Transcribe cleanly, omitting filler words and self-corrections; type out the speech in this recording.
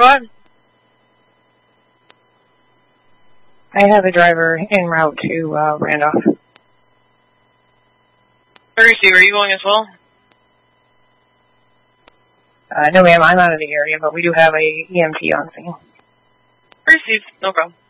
Go ahead. I have a driver en route to Randolph. 32, are you going as well? No, ma'am, I'm out of the area, but we do have a EMT on scene. Received, no problem.